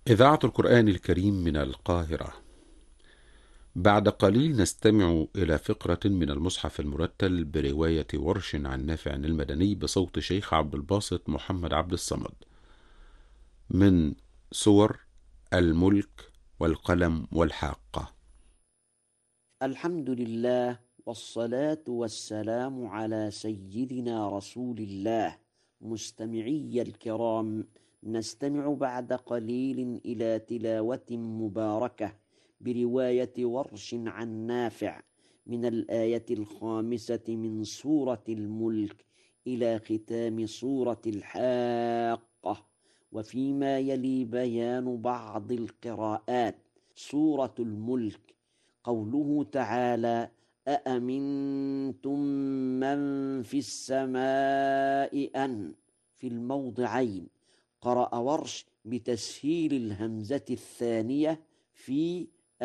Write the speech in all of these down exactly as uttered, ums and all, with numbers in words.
إذاعة القرآن الكريم من القاهرة. بعد قليل نستمع إلى فقرة من المصحف المرتل برواية ورش عن نافع المدني بصوت شيخ عبد الباسط محمد عبد الصمد، من سور الملك والقلم والحاقة. الحمد لله والصلاة والسلام على سيدنا رسول الله. مستمعي الكرام، نستمع بعد قليل إلى تلاوة مباركة برواية ورش عن نافع من الآية الخامسة من سورة الملك إلى ختام سورة الحاقة، وفيما يلي بيان بعض القراءات. سورة الملك، قوله تعالى: أأمنتم من في السماء أن، في الموضعين. قرأ ورش بتسهيل الهمزة الثانية في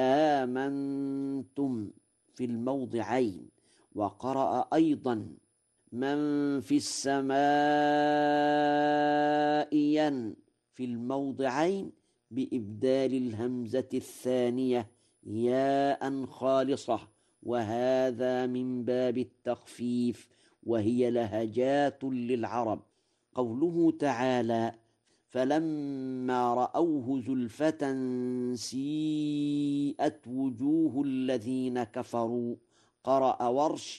آمنتم في الموضعين، وقرأ أيضا من في السماء ين في الموضعين بإبدال الهمزة الثانية ياء خالصة، وهذا من باب التخفيف، وهي لهجات للعرب. قوله تعالى: فلما رأوه زلفة سيئت وجوه الذين كفروا. قرأ ورش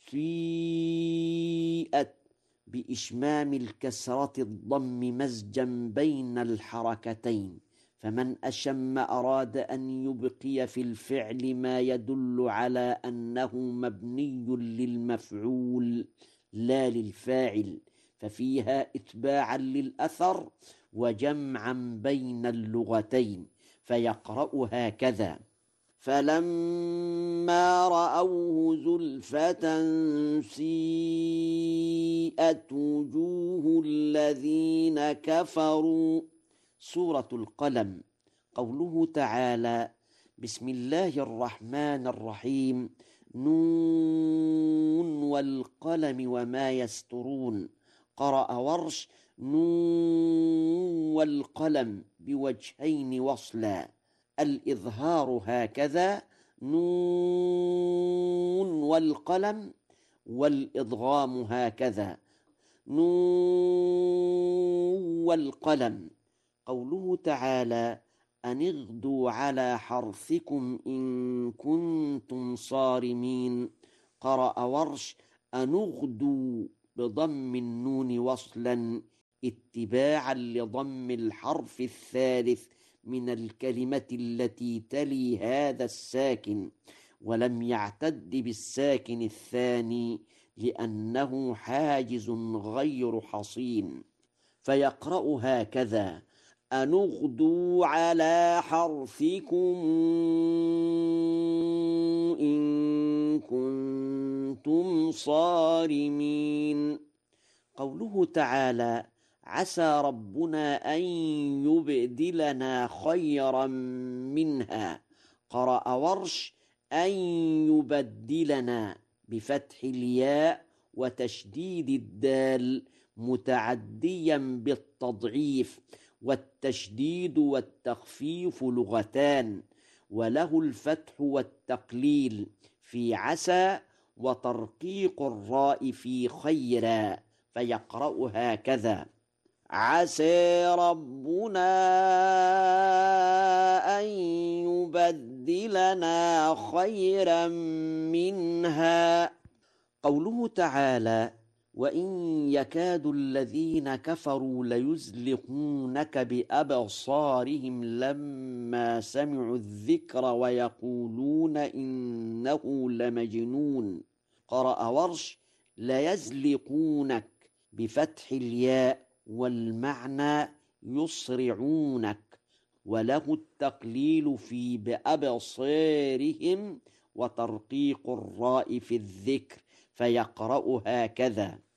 سيئت بإشمام الكسرة الضم مزجا بين الحركتين، فمن أشم أراد أن يبقي في الفعل ما يدل على أنه مبني للمفعول لا للفاعل، ففيها إتباعا للأثر وجمعا بين اللغتين، فيقرأ هكذا: فلما رأوه زلفة سيئت وجوه الذين كفروا. سورة القلم، قوله تعالى: بسم الله الرحمن الرحيم، نون والقلم وما يسطرون. قرأ ورش نون والقلم بوجهين وصلا، الإظهار هكذا نون والقلم، والإضغام هكذا نون والقلم. قوله تعالى: أن اغدوا على حرثكم إن كنتم صارمين. قرأ ورش أن اغدوا بضم النون وصلا، اتباعا لضم الحرف الثالث من الكلمة التي تلي هذا الساكن، ولم يعتد بالساكن الثاني لأنه حاجز غير حصين، فيقرأ هكذا: أن اغدوا على حرثكم إن كنتم صارمين. قوله تعالى: عسى ربنا أن يبدلنا خيرا منها. قرأ ورش أن يبدلنا بفتح الياء وتشديد الدال متعديا بالتضعيف، والتشديد والتخفيف لغتان، وله الفتح والتقليل في عسى وترقيق الراء في خيرا، فيقرأ هكذا: عسى ربنا أن يبدلنا خيرا منها. قوله تعالى: وإن يكاد الذين كفروا ليزلقونك بأبصارهم لما سمعوا الذكر ويقولون إنه لمجنون. قرأ ورش ليزلقونك بفتح الياء والمعنى يسرعونك، وله التقليل في بأبصارهم وترقيق الراء في الذكر، فيقرأ هكذا: